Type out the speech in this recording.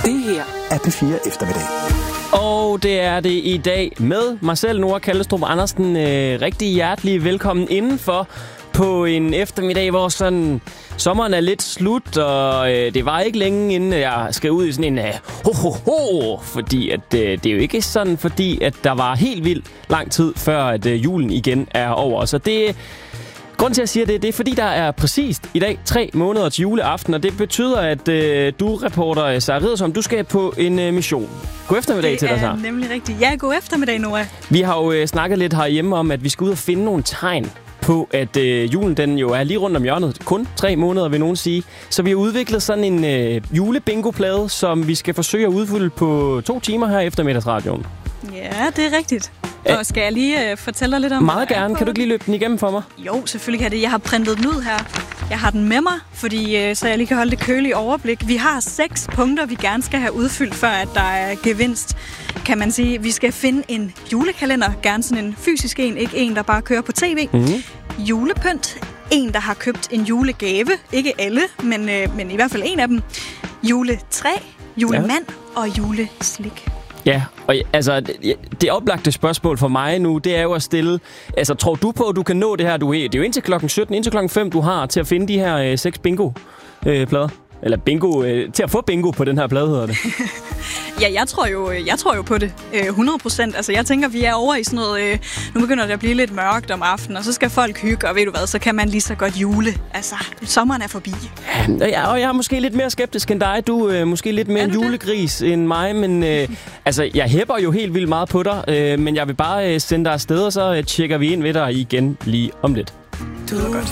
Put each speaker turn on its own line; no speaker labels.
Det her er P4 Eftermiddag.
Og det er det i dag med mig selv, Nora Kallestrup Andersen. Rigtig hjertelig velkommen indenfor på en eftermiddag, hvor sådan sommeren er lidt slut, og det var ikke længe, inden jeg skal ud i sådan en fordi at det er jo ikke sådan, fordi at der var helt vildt lang tid, før at julen igen er over. Så det grunden til, at jeg siger det er fordi, der er præcist i dag 3 måneder til juleaften, og det betyder, at du, reporter Sara Riddersholm, du skal på en mission. God eftermiddag til dig, Sara.
Det er nemlig rigtigt. Ja, god eftermiddag, Nora.
Vi har jo snakket lidt herhjemme om, at vi skal ud og finde nogle tegn på, at julen den jo er lige rundt om hjørnet. Kun 3 måneder, vil nogen sige. Så vi har udviklet sådan en julebingo-plade, som vi skal forsøge at udfylde på 2 timer her efter middagsradioen.
Ja, det er rigtigt. Og skal jeg lige fortælle dig lidt om...
Meget gerne. Kan du ikke lige løbe den igennem for mig?
Jo, selvfølgelig kan det. Jeg har printet den ud her. Jeg har den med mig, fordi så jeg lige kan holde det kølige overblik. Vi har 6 punkter, vi gerne skal have udfyldt, før at der er gevinst, kan man sige. Vi skal finde en julekalender. Gerne sådan en fysisk en, ikke en, der bare kører på tv. Mm-hmm. Julepynt. En, der har købt en julegave. Ikke alle, men i hvert fald en af dem. Juletræ, julemand og juleslik.
Ja, og altså, det oplagte spørgsmål for mig nu, det er jo at stille... Altså, tror du på, at du kan nå det her? Det er jo indtil klokken 17, indtil klokken 5, du har til at finde de her 6 bingo-plader. Eller bingo, til at få bingo på den her plade, hedder det.
Ja, jeg tror jo på det. 100%. Altså, jeg tænker, vi er over i sådan noget... nu begynder det at blive lidt mørkt om aftenen, og så skal folk hygge, og ved du hvad, så kan man lige så godt jule. Altså, sommeren er forbi.
Ja, og jeg er måske lidt mere skeptisk end dig. Du er måske lidt mere en julegris end mig, men altså, jeg hæpper jo helt vildt meget på dig, men jeg vil bare sende dig afsted, og så tjekker vi ind ved dig igen lige om lidt.
Det lyder godt.